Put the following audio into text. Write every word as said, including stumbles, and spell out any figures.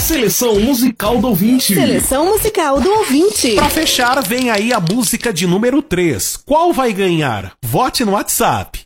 Seleção musical do ouvinte. Seleção musical do ouvinte. Pra fechar, vem aí a música de número três. Qual vai ganhar? Vote no WhatsApp.